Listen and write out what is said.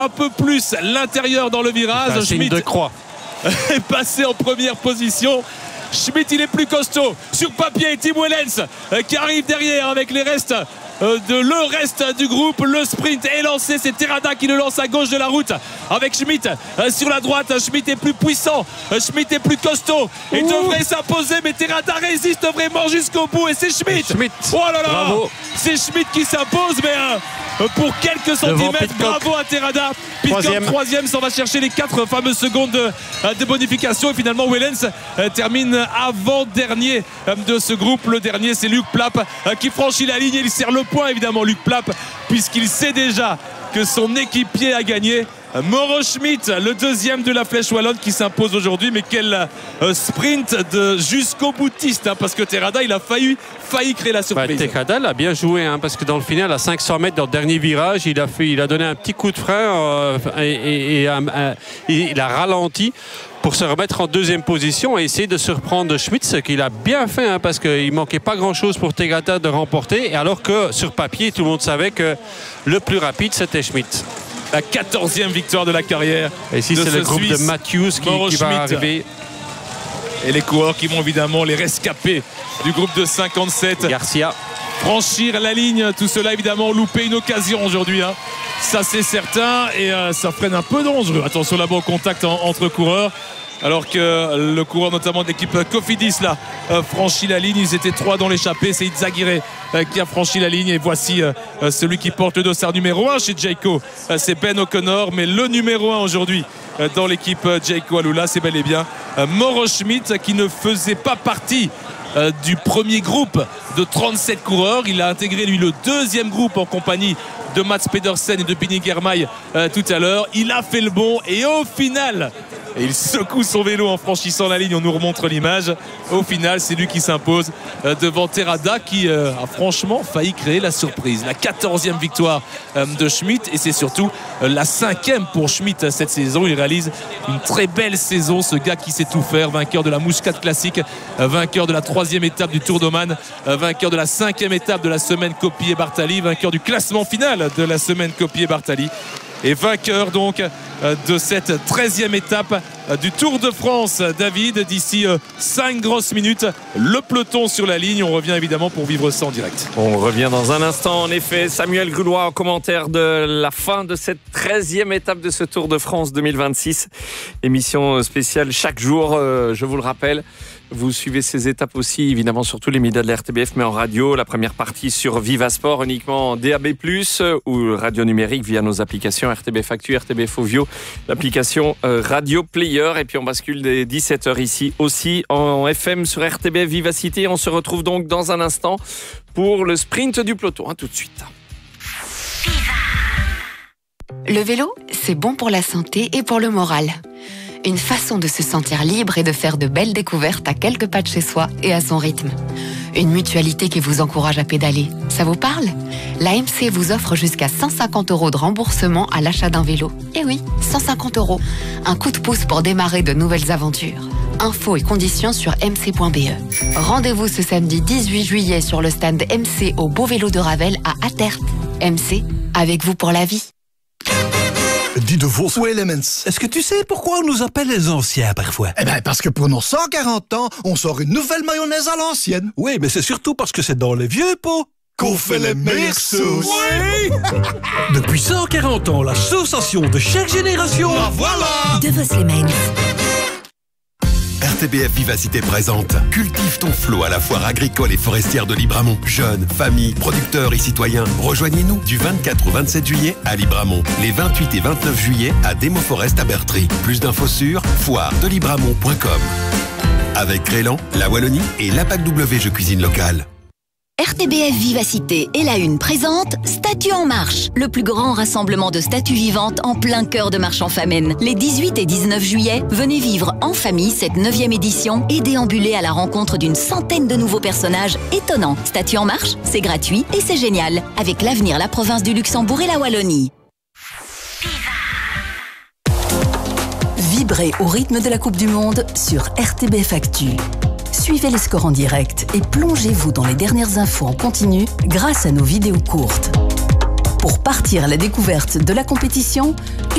un peu plus l'intérieur dans le virage. Schmitt de croix est passé en première position. Schmitt, il est plus costaud sur papier. Tim Wellens qui arrive derrière avec les restes le reste du groupe. Le sprint est lancé, c'est Terrada qui le lance à gauche de la route avec Schmitt sur la droite. Schmitt est plus puissant, Schmitt est plus costaud et devrait s'imposer, mais Terrada résiste vraiment jusqu'au bout et c'est Schmitt. Oh là là, bravo. C'est Schmitt qui s'impose, mais pour quelques centimètres. Bravo à Terrada. Pidcock troisième, s'en va chercher les 4 fameuses secondes de bonification et finalement Wellens termine avant-dernier de ce groupe. Le dernier, c'est Luc Plapp qui franchit la ligne. Il serre le point évidemment, Luc Plapp, puisqu'il sait déjà que son équipier a gagné. Mauro Schmitt, le deuxième de la Flèche Wallonne qui s'impose aujourd'hui, mais quel sprint de jusqu'au boutiste, parce que Terrada il a failli créer la surprise. Terrada l'a bien joué, parce que dans le final à 500 mètres dans le dernier virage il a donné un petit coup de frein et il a ralenti pour se remettre en deuxième position et essayer de surprendre Schmitt, ce qu'il a bien fait, parce qu'il manquait pas grand chose pour Terrada de remporter, alors que sur papier tout le monde savait que le plus rapide c'était Schmitt. La 14e victoire de la carrière. Et ici c'est le groupe de Matthews qui va arriver. Et les coureurs qui vont évidemment, les rescapés du groupe de 57. Garcia. Franchir la ligne, tout cela évidemment loupé une occasion aujourd'hui. Ça c'est certain et ça freine un peu dangereux. Attention là-bas au contact entre coureurs. Alors que le coureur notamment de l'équipe Cofidis là franchit la ligne. Ils étaient 3 dans l'échappée. C'est Izagirre qui a franchi la ligne. Et voici celui qui porte le dossard numéro 1 chez Jayco. C'est Ben O'Connor. Mais le numéro 1 aujourd'hui dans l'équipe Jayco Alula, c'est bel et bien Mauro Schmitt qui ne faisait pas partie du premier groupe de 37 coureurs. Il a intégré lui le deuxième groupe en compagnie de Mats Pedersen et de Bini Girmay tout à l'heure. Il a fait le bon et au final il secoue son vélo en franchissant la ligne. On nous remontre l'image. Au final c'est lui qui s'impose devant Terrada qui a franchement failli créer la surprise. La 14e victoire de Schmitt et c'est surtout la 5e pour Schmitt cette saison. Il réalise une très belle saison, ce gars qui sait tout faire. Vainqueur de la Muscat Classique, vainqueur de la 3e étape du Tour d'Oman, vainqueur de la 5e étape de la semaine Coppi et Bartali, vainqueur du classement final de la semaine Coppi et Bartali et vainqueur donc de cette 13e étape du Tour de France. David, d'ici 5 grosses minutes, le peloton sur la ligne. On revient évidemment pour vivre ça en direct. On revient dans un instant. En effet, Samuel Grulois en commentaire de la fin de cette 13e étape de ce Tour de France 2026. Émission spéciale chaque jour, je vous le rappelle. Vous suivez ces étapes aussi, évidemment, sur tous les médias de la RTBF, mais en radio. La première partie sur Vivasport, uniquement en DAB+, ou radio numérique via nos applications RTBF Actu, RTBF Ovio, l'application Radio Player. Et puis on bascule dès 17h ici aussi en FM sur RTBF Vivacité. On se retrouve donc dans un instant pour le sprint du peloton. À tout de suite. Le vélo, c'est bon pour la santé et pour le moral. Une façon de se sentir libre et de faire de belles découvertes à quelques pas de chez soi et à son rythme. Une mutualité qui vous encourage à pédaler. Ça vous parle ? L'AMC vous offre jusqu'à 150 € de remboursement à l'achat d'un vélo. Eh oui, 150 €. Un coup de pouce pour démarrer de nouvelles aventures. Infos et conditions sur mc.be. Rendez-vous ce samedi 18 juillet sur le stand MC au Beau Vélo de Ravel à Attert. MC, avec vous pour la vie. Dites-vous, Elements. Est-ce que tu sais pourquoi on nous appelle les anciens parfois? Eh bien, parce que pour nos 140 ans, on sort une nouvelle mayonnaise à l'ancienne. Oui, mais c'est surtout parce que c'est dans les vieux pots qu'on fait les meilleures sauces. Oui. Depuis 140 ans, la sensation de chaque génération. Ah, voilà. De Vos Slimane. RTBF Vivacité présente Cultive ton flot à la foire agricole et forestière de Libramont. Jeunes, familles, producteurs et citoyens, rejoignez-nous du 24 au 27 juillet à Libramont. Les 28 et 29 juillet à Démoforest à Bertry. Plus d'infos sur foiredelibramont.com. Avec Crélan, la Wallonie et l'APAC W Jeux Cuisine Locale. RTBF Vivacité et la Une présente Statues en Marche, le plus grand rassemblement de statues vivantes en plein cœur de Marche-en-Famenne. Les 18 et 19 juillet, venez vivre en famille cette 9e édition et déambuler à la rencontre d'une centaine de nouveaux personnages étonnants. Statues en Marche, c'est gratuit et c'est génial. Avec l'avenir, la province du Luxembourg et la Wallonie. Vibrez au rythme de la Coupe du Monde sur RTBF Actu. Suivez les scores en direct et plongez-vous dans les dernières infos en continu grâce à nos vidéos courtes. Pour partir à la découverte de la compétition,